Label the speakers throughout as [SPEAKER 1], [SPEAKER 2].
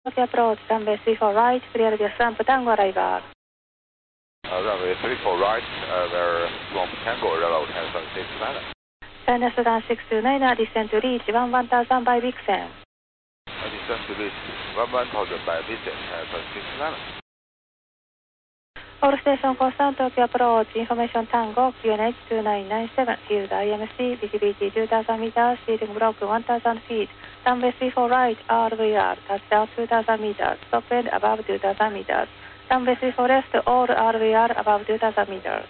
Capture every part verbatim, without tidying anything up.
[SPEAKER 1] Tokyo approach, runway three four right, clear the Swamp Tango arrival.
[SPEAKER 2] Uh, runway three four right, uh, where Swamp Tango arrival has uh, six two nine.
[SPEAKER 1] China Sudan six two nine, descend to reach one one thousand by Vixen.
[SPEAKER 2] Uh, descend to reach one one thousand by Vixen has uh, six two nine.
[SPEAKER 1] All station constant, Tokyo approach, information Tango, Q N H two nine nine seven, field I M C, visibility two thousand meters, steering block one thousand feet, runway three four right, R V R, touchdown two thousand meters, top end above two thousand meters, runway three four left, all R V R above two thousand meters.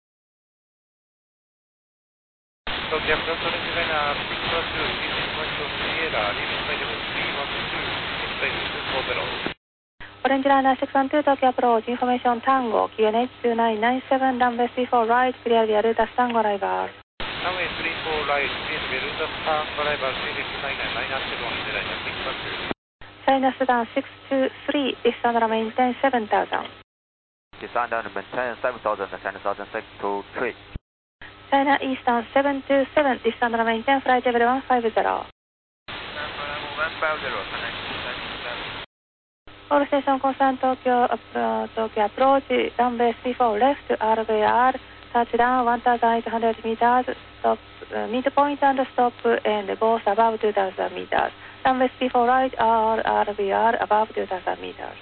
[SPEAKER 3] Tokyo approach, orange line, six one two, leading point of Sierra, leading side of three one two, leading side of two four zero.
[SPEAKER 1] Orange Liner six one two, Tokyo approach, information Tango, Q N H two nine nine seven, runway three four right, clear the Aruta Tango arrival.
[SPEAKER 3] Runway three four right, clear the Aruta Tango arrival, C H nine nine nine seven, Orange Liner six one two.
[SPEAKER 1] China Sudan six two three, descend and maintain seven thousand.
[SPEAKER 4] Descend and maintain seven thousand, China Southern six two three.
[SPEAKER 1] China Eastern seven two seven, descend and maintain flight level one five zero.
[SPEAKER 3] one five zero,
[SPEAKER 1] All station constant, Tokyo, uh, Tokyo approach, runway three four left, R V R, touchdown one thousand eight hundred meters, stop, uh, midpoint and stop, and both above two thousand meters. Runway three four right, R V R above two thousand meters.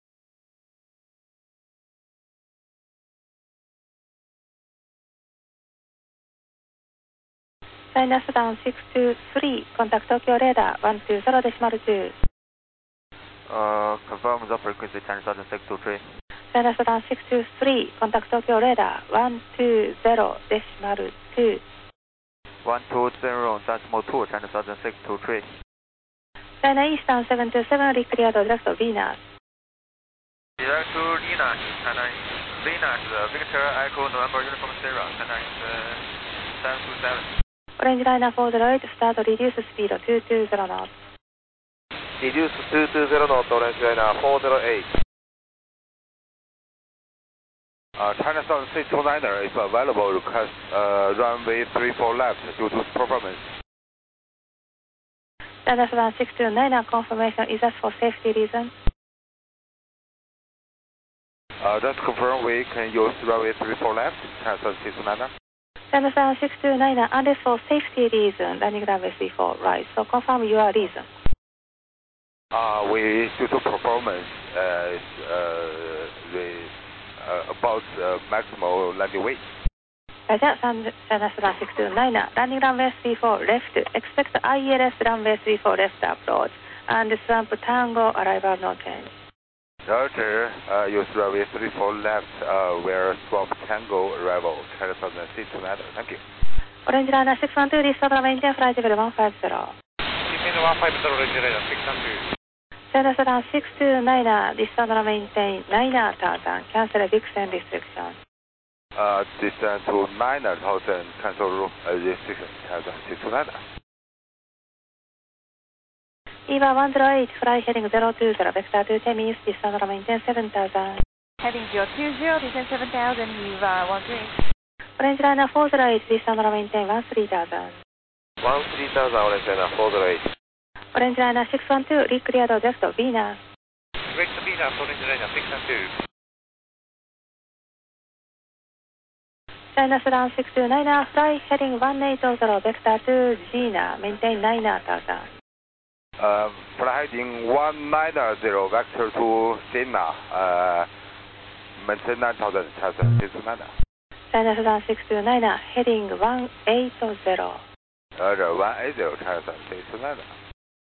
[SPEAKER 1] China Sudan six two three, contact Tokyo radar one two zero decimal two.
[SPEAKER 4] Uh, confirm the frequency, China Southern six two three.
[SPEAKER 1] China Sudan six two three, contact Tokyo radar one two zero decimal two.
[SPEAKER 4] one two zero decimal two, China Southern six two three.
[SPEAKER 1] China Eastern seven two seven, recleared direct to Venus.
[SPEAKER 3] Direct to Venus, China Venus, Victor Echo November Uniform Sierra, China is seven two seven.
[SPEAKER 1] Orange Liner four zero eight, start reduce speed two two zero knots.
[SPEAKER 3] Reduce two two zero knots, Orange Liner four zero eight.
[SPEAKER 2] Uh, China Southern six two nine is available, request uh, runway three four left due to performance.
[SPEAKER 1] China Sudan six two nine, confirmation is that for safety reasons.
[SPEAKER 2] Uh, just confirm we can use runway three four left, China Southern six two nine.
[SPEAKER 1] China Sudan six two nine, unless for safety reason, landing runway three four right. So confirm your reason.
[SPEAKER 2] Uh, we, due to performance, uh, is, uh, the, uh, about uh, maximal landing weight.
[SPEAKER 1] Roger, China Sudan six two nine, landing runway three four left, expect I L S runway three four left approach, and Swamp Tango arrival no change.
[SPEAKER 2] Roger, uh, use runway three four left, uh, where Swamp Tango arrival, China Southern six two nine, thank you.
[SPEAKER 1] Orange Liner six one two, restart and maintain flight level one five zero.
[SPEAKER 3] Maintain one five zero, Orange Liner six one two.
[SPEAKER 1] China Sudan six two nine, descend and maintain nine thousand, cancel Vixen restriction.
[SPEAKER 2] Uh, descend to nine thousand, cancel uh, restriction, China six two nine.
[SPEAKER 1] EVA one zero eight, fly heading zero two zero, vector two ten minutes, descend and maintain seven thousand.
[SPEAKER 5] Heading zero two zero, descend seven thousand, EVA one zero eight.
[SPEAKER 1] Orange Liner four zero eight, descend and maintain one three thousand.
[SPEAKER 3] one three thousand, Orange Liner four zero eight.
[SPEAKER 1] Orange Liner six one two, recleared direct to Venus.
[SPEAKER 3] Direct to Venus, Orange Liner six one two.
[SPEAKER 1] China Sudan six two nine, fly heading one eight zero, vector to Gina, maintain nine thousand.
[SPEAKER 2] Um, flying one nine zero, vector to Gina, uh, maintain nine thousand, China six two nine.
[SPEAKER 1] China Sudan six two nine, heading one eight zero.
[SPEAKER 2] Roger, one eight zero, China six two nine.